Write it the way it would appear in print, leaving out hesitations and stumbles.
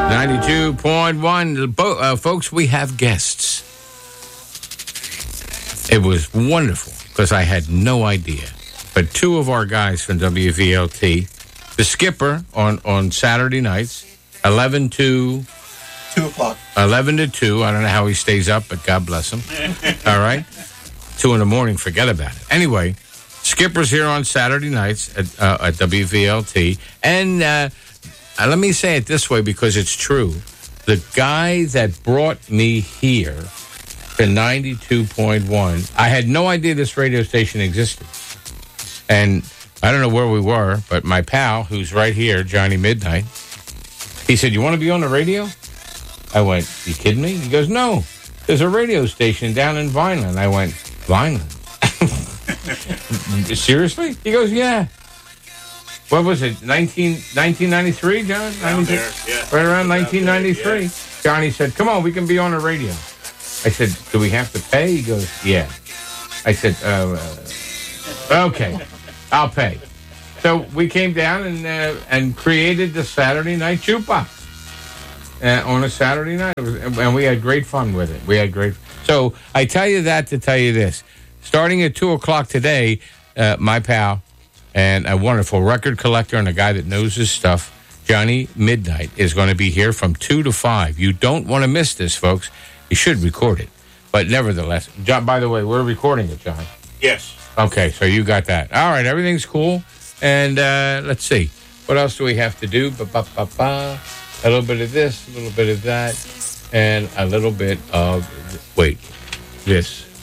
92.1. Folks, we have guests. It was wonderful because I had no idea. But two of our guys from WVLT, the skipper on Saturday nights, 11 to 2 o'clock. 11 to 2. I don't know how he stays up, but God bless him. All right? 2 in the morning, forget about it. Anyway, skipper's here on Saturday nights at WVLT. And let me say it this way because it's true. The guy that brought me here to 92.1, I had no idea this radio station existed. And I don't know where we were, but my pal, who's right here, Johnny Midnight, he said, "You want to be on the radio?" I went, "You kidding me?" He goes, "No, there's a radio station down in Vineland." I went, "Vineland?" Seriously? He goes, "Yeah." What was it, 1993, John? Around there, yeah. Right around 1993. Yeah. Johnny said, "Come on, we can be on the radio." I said, "Do we have to pay?" He goes, "Yeah." I said, "Okay, I'll pay." So we came down and created the Saturday Night Jukebox on a Saturday night, and we had great fun with it. So I tell you that to tell you this: starting at 2 o'clock today, my pal and a wonderful record collector and a guy that knows his stuff, Johnny Midnight, is going to be here from 2 to 5. You don't want to miss this, folks. You should record it, but nevertheless, John. By the way, we're recording it, John. Yes. Okay, so you got that. All right, everything's cool. And let's see. What else do we have to do? A little bit of this, a little bit of that, and a little bit of, this.